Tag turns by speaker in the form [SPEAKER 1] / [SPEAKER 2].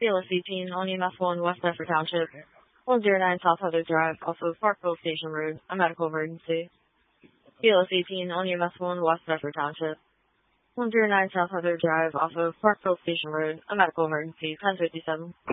[SPEAKER 1] BLS 18 on EMS 1 West Bedford Township. 109 South Heather Drive off of Parkville Station Road. A medical emergency. BLS 18 on EMS 1 West Bedford Township. 109 South Heather Drive off of Parkville Station Road. A medical emergency. 1057.